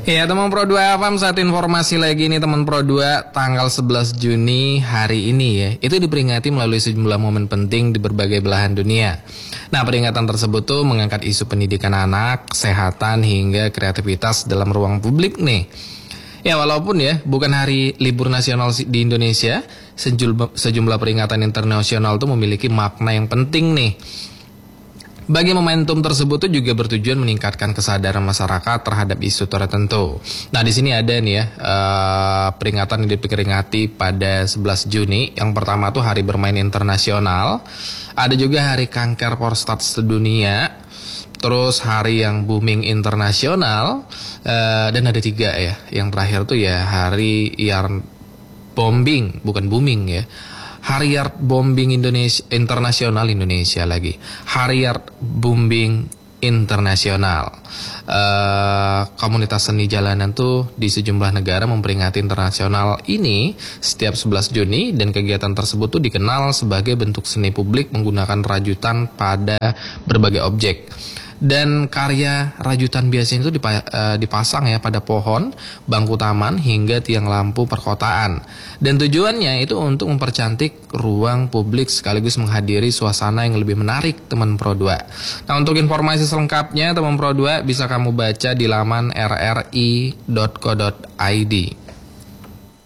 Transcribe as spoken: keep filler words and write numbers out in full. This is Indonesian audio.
Ya teman Pro dua F M, saat informasi lagi nih teman Pro dua, tanggal sebelas Juni hari ini ya, itu diperingati melalui sejumlah momen penting di berbagai belahan dunia. Nah, peringatan tersebut tuh mengangkat isu pendidikan anak, kesehatan hingga kreativitas dalam ruang publik nih. Ya walaupun ya bukan hari libur nasional di Indonesia, sejumlah, sejumlah peringatan internasional tuh memiliki makna yang penting nih. Bagi momentum tersebut tuh juga bertujuan meningkatkan kesadaran masyarakat terhadap isu tertentu. Nah, di sini ada nih ya uh, peringatan yang diperingati pada sebelas Juni. Yang pertama tuh Hari Bermain Internasional. Ada juga Hari Kanker Prostat Sedunia. Terus Hari yang Booming Internasional. Uh, dan ada tiga ya. Yang terakhir tuh ya Hari Yarn Bombing, bukan booming ya. Hari Yard Bombing Indonesia Internasional Indonesia lagi. Hari Yard Bombing Internasional. Uh, komunitas seni jalanan tuh di sejumlah negara memperingati internasional ini setiap sebelas Juni, dan kegiatan tersebut tuh dikenal sebagai bentuk seni publik menggunakan rajutan pada berbagai objek. Dan karya rajutan biasanya itu dipasang ya pada pohon, bangku taman, hingga tiang lampu perkotaan. Dan tujuannya itu untuk mempercantik ruang publik sekaligus menghadiri suasana yang lebih menarik teman Pro dua. Nah, untuk informasi selengkapnya teman Pro dua bisa kamu baca di laman r r i dot co dot i d.